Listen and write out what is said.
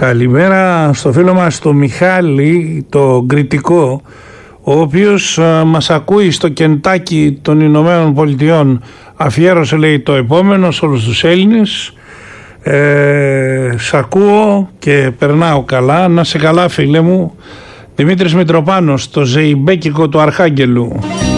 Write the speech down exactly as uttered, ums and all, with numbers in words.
Καλημέρα στο φίλο μας το Μιχάλη, το κριτικό, ο οποίος α, μας ακούει στο Κεντάκι των Ηνωμένων Πολιτειών. Αφιέρωσε, λέει, το επόμενο σε όλους τους Έλληνες. Ε, σ' ακούω και περνάω καλά. Να σε καλά, φίλε μου. Δημήτρης Μητροπάνος, το ζεϊμπέκικο του Αρχάγγελου.